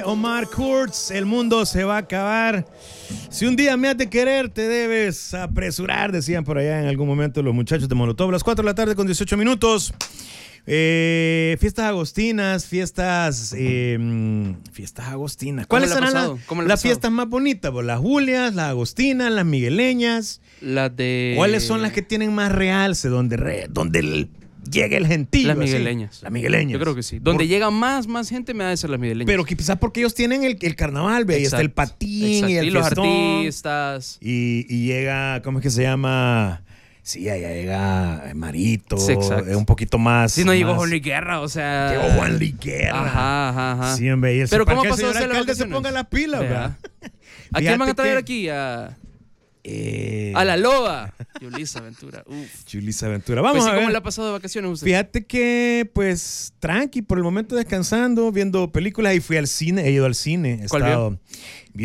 Omar Kurz, el mundo se va a acabar. Si un día me has de querer, te debes apresurar, decían por allá en algún momento los muchachos de Molotov. Las 4 de la tarde con 18 minutos. Fiestas agostinas, fiestas agostinas. ¿Cuáles serán las fiestas más bonitas? Pues las Julias, las agostinas, las migueleñas. ¿Cuáles son las que tienen más realce? Donde llega el gentío. Las migueleñas. Las migueleñas. Yo creo que sí. Donde llega más gente me ha de ser las migueleñas. Pero quizás porque ellos tienen el carnaval, ve, y está el patín y el y los fiestón, artistas. Y llega, ¿cómo es que se llama? Sí, allá llega Marito, Sí, un poquito más. Sí, no llegó más... Juan Luis Guerra, o sea. Llegó Juan Luis Guerra. Ajá. Sí, hombre. Pero ¿cómo pasó pasó a ser el alcalde se ponga las pilas, ¿verdad? ¿A quién van a traer aquí? A la Loba. Yulisa Ventura. Yulisa Ventura. Vamos a ver. ¿Cómo le ha pasado de vacaciones a usted? Fíjate que, pues, tranqui, por el momento descansando, viendo películas, y fui al cine, he ido al cine. Vi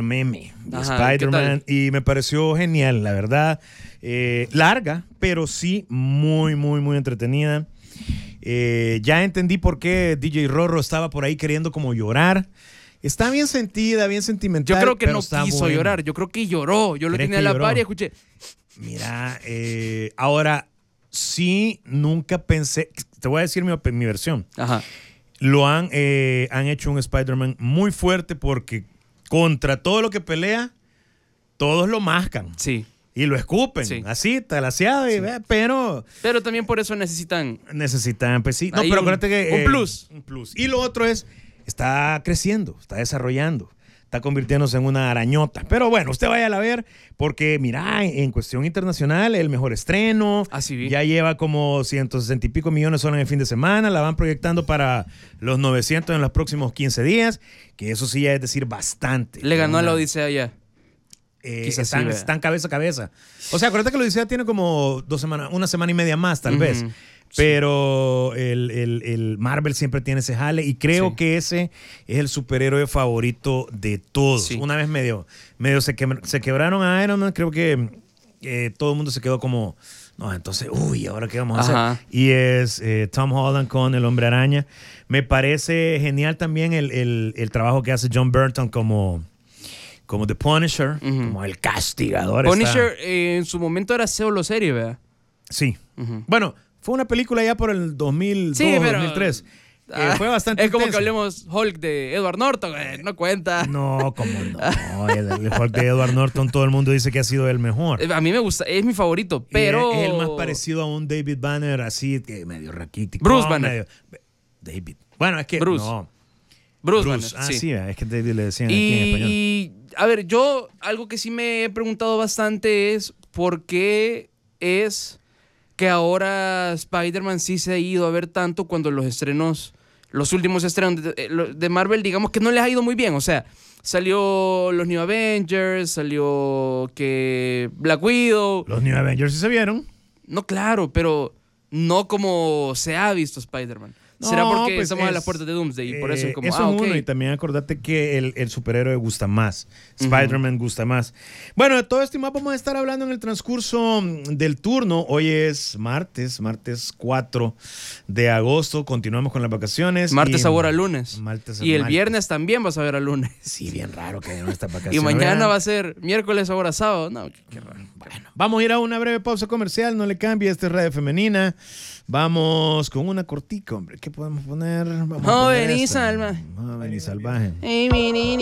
Spider-Man y me pareció genial, la verdad. Larga, pero sí muy, muy, muy entretenida. Ya entendí por qué DJ Rorro estaba por ahí queriendo como llorar. Está bien sentida, bien sentimental. Yo creo que no quiso llorar, yo creo que lloró. Yo lo tenía a la par y escuché. Mira, ahora sí, nunca pensé. Te voy a decir mi versión. Ajá. Han hecho un Spider-Man muy fuerte porque contra todo lo que pelea, todos lo mascan. Sí. Y lo escupen, así, talaseado, sí. Pero también por eso necesitan, pues sí. No, pero acuérdate que un plus. Un plus. Y lo otro es, está creciendo, está desarrollando, está convirtiéndose en una arañota. Pero bueno, usted vaya a ver, porque mira, en cuestión internacional, el mejor estreno. Ya lleva como 160 y pico millones solo en el fin de semana. La van proyectando para los 900 en los próximos 15 días, que eso sí ya es decir bastante. Le ganó a la Odisea ya. Están cabeza a cabeza. O sea, acuérdate que la Odisea tiene como 2 semanas, 1 semana y media más, tal vez. Pero el Marvel siempre tiene ese jale y creo que ese es el superhéroe favorito de todos. Una vez medio se quebraron a Iron Man, creo que todo el mundo se quedó como, no, entonces, ¿ahora qué vamos a hacer? Y es Tom Holland con el Hombre Araña. Me parece genial también el trabajo que hace John Burton como The Punisher, como el castigador. Punisher en su momento era solo serie, ¿verdad? Sí. Bueno, fue una película ya por el 2002, 2003. Fue bastante es como intenso. que hablemos Hulk de Edward Norton, no cuenta. No, ¿cómo no? El Hulk de Edward Norton, todo el mundo dice que ha sido el mejor. A mí me gusta, es mi favorito, pero... Es el más parecido a un David Banner, así, que medio raquítico. Bruce Banner. David. Bueno, es que... Bruce. No. Bruce Banner, sí, es que David le decían aquí en español. Y, a ver, yo algo que sí me he preguntado bastante es por qué es que ahora Spider-Man sí se ha ido a ver tanto cuando los últimos estrenos de Marvel, digamos que no les ha ido muy bien. O sea, salió los New Avengers, salió que Black Widow. Los New Avengers sí se vieron. No, claro, pero no como se ha visto Spider-Man. ¿Será porque estamos a las puertas de Doomsday y por eso es como, eso es uno, y también acordate que el superhéroe gusta más. Spider-Man gusta más. Bueno, de todo esto y más vamos a estar hablando en el transcurso del turno. Hoy es martes 4 de agosto. Continuamos con las vacaciones. Martes sabor a lunes. Y el viernes también vas a ver a lunes. Sí, bien raro que no estas vacaciones. Y mañana va a ser miércoles sabor a sábado. No, qué raro. Bueno, vamos a ir a una breve pausa comercial. No le cambie, esta es Radio Femenina. Vamos con una cortica, hombre. ¿Qué podemos poner? Joven y salvaje. Joven y salvaje. Hey, mi niña.